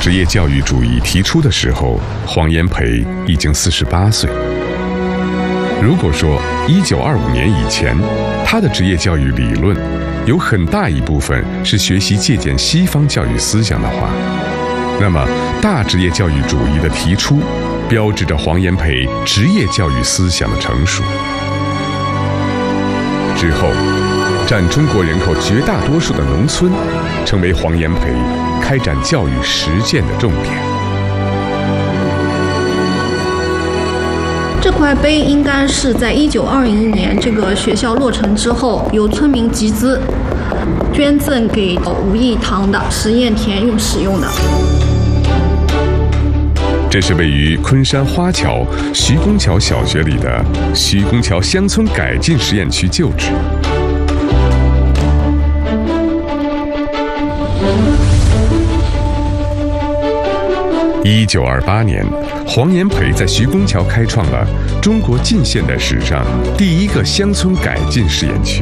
职业教育主义提出的时候，黄炎培已经48岁。如果说1925年以前，他的职业教育理论有很大一部分是学习借鉴西方教育思想的话，那么大职业教育主义的提出，标志着黄炎培职业教育思想的成熟。之后，占中国人口绝大多数的农村，成为黄炎培开展教育实践的重点。 这块碑应该是在1921年这个学校落成之后，由村民集资捐赠给吴义堂的实验田用使用的。 这是位于昆山花桥徐公桥小学里的徐公桥乡村改进实验区旧址。1928年，黄炎培在徐公桥开创了中国近现代史上第一个乡村改进试验区。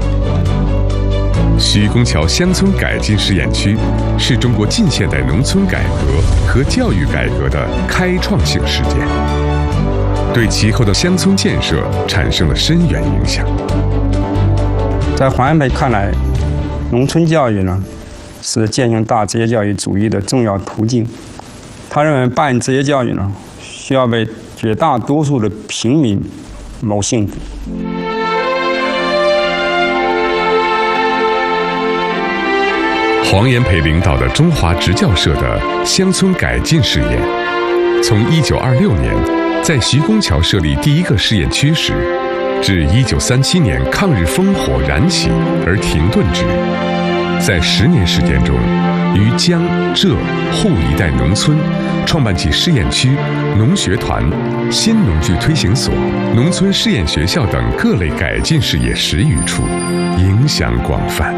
徐公桥乡村改进试验区是中国近现代农村改革和教育改革的开创性事件，对其后的乡村建设产生了深远影响。 在黄炎培看来，农村教育呢是践行大职业教育主义的重要途径。他认为办职业教育呢，需要为绝大多数的平民谋幸福。 黄炎培领导的中华职教社的乡村改进试验，从1926年在徐公桥设立第一个试验区时，至1937年抗日烽火燃起而停顿之，在10年时间中，于江浙沪一带农村创办起试验区、农学团、新农具推行所、农村试验学校等各类改进事业10余处，影响广泛。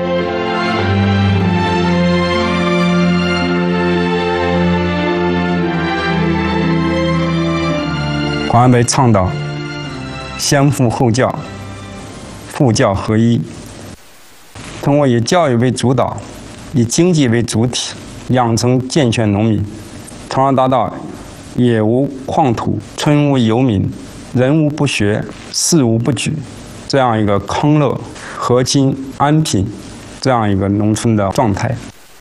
黄炎培倡导先富后教、父教合一，通过以教育为主导、以经济为主体，养成健全农民，从而达到野无旷土、村无游民、人无不学、事无不举这样一个康乐、和亲、安贫这样一个农村的状态。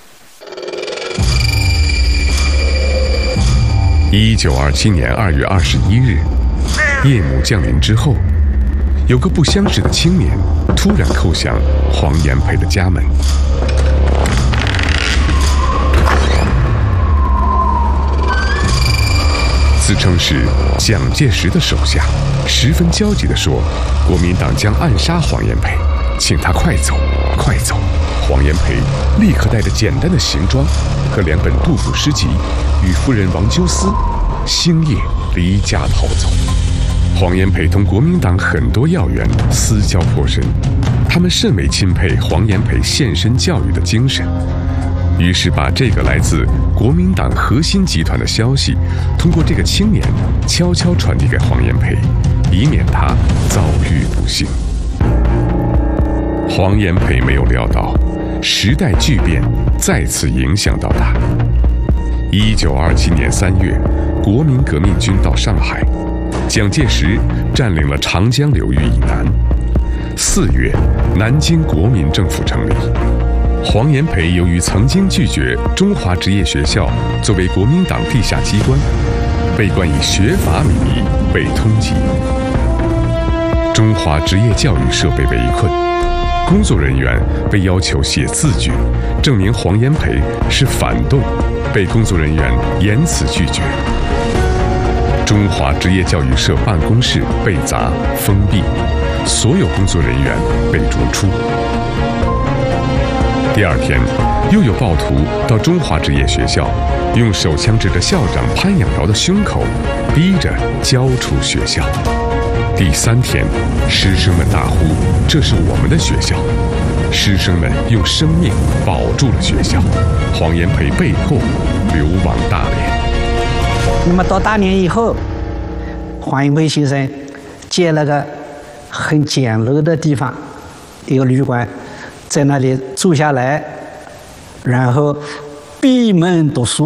1927年2月21日，夜幕降临之后，有个不相识的青年突然叩响黄炎培的家门。自称是蒋介石的手下，十分焦急地说：“国民党将暗杀黄炎培，请他快走，快走！”黄炎培立刻带着简单的行装和2本杜甫诗集，与夫人王鸠思星夜离家逃走。黄炎培同国民党很多要员私交颇深，他们甚为钦佩黄炎培献身教育的精神，于是把这个来自国民党核心集团的消息，通过这个青年悄悄传递给黄炎培，以免他遭遇不幸。黄炎培没有料到，时代巨变再次影响到他。1927年3月，国民革命军到上海，蒋介石占领了长江流域以南。4月，南京国民政府成立。黄炎培由于曾经拒绝中华职业学校作为国民党地下机关，被冠以学阀名义被通缉。中华职业教育社被围困，工作人员被要求写字据，证明黄炎培是反动，被工作人员严词拒绝。中华职业教育社办公室被砸封闭，所有工作人员被逐出。第2天，又有暴徒到中华职业学校，用手枪指着校长潘仰尧的胸口，逼着交出学校。第3天，师生们大呼：“这是我们的学校！”师生们用生命保住了学校。黄炎培被迫流亡大连。 那么到大连以后，黄炎培先生建了个很简陋的地方，一个旅馆，在那里住下来，然后闭门读书。